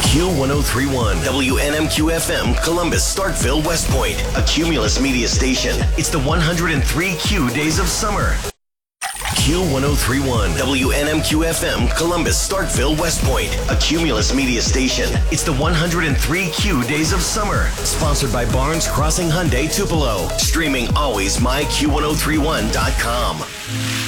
Q1031, WNMQ FM, Columbus, Starkville, West Point, a Cumulus media station. It's the 103 Q days of summer. Q1031, WNMQ FM, Columbus, Starkville, West Point, a Cumulus media station. It's the 103 Q days of summer. Sponsored by Barnes Crossing Hyundai Tupelo. Streaming always myQ1031.com.